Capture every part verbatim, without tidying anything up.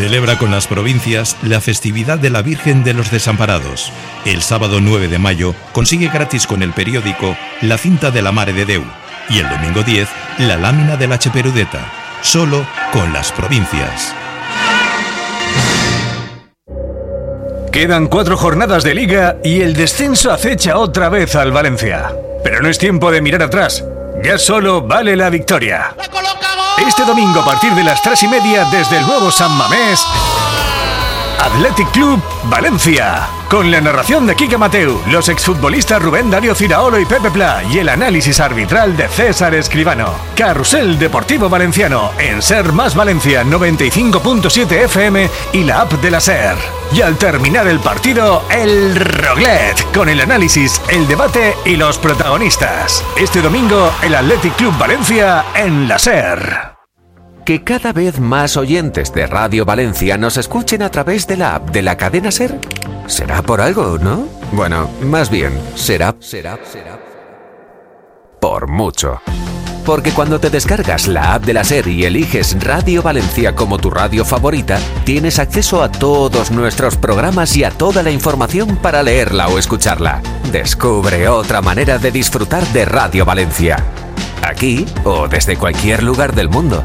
Celebra con las provincias la festividad de la Virgen de los Desamparados. El sábado nueve de mayo consigue gratis con el periódico la cinta de la Mare de Déu y el domingo diez la lámina de la Cheperudeta. Solo con las provincias. Quedan cuatro jornadas de Liga y el descenso acecha otra vez al Valencia. Pero no es tiempo de mirar atrás. Ya solo vale la victoria. Este domingo a partir de las tres y media desde el nuevo San Mamés, Athletic Club Valencia. Con la narración de Quique Mateu, los exfutbolistas Rubén Darío Ciraolo y Pepe Pla y el análisis arbitral de César Escribano. Carrusel Deportivo Valenciano en Ser Más Valencia noventa y cinco punto siete F M y la app de la Ser. Y al terminar el partido, el Roglet, con el análisis, el debate y los protagonistas. Este domingo, el Athletic Club Valencia en la Ser. Que cada vez más oyentes de Radio Valencia nos escuchen a través de la app de la cadena SER. ¿Será por algo, no? Bueno, más bien, será, será, será por mucho. Porque cuando te descargas la app de la SER y eliges Radio Valencia como tu radio favorita, tienes acceso a todos nuestros programas y a toda la información para leerla o escucharla. Descubre otra manera de disfrutar de Radio Valencia. Aquí o desde cualquier lugar del mundo.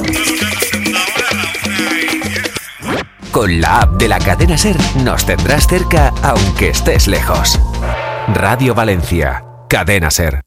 Con la app de la cadena SER nos tendrás cerca aunque estés lejos. Radio Valencia, cadena SER.